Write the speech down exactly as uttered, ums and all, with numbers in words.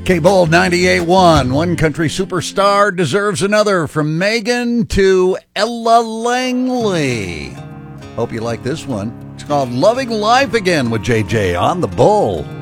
K-Bull ninety-eight point one. One country superstar deserves another. From Megan to Ella Langley. Hope you like this one. It's called Loving Life Again with J J on the Bull.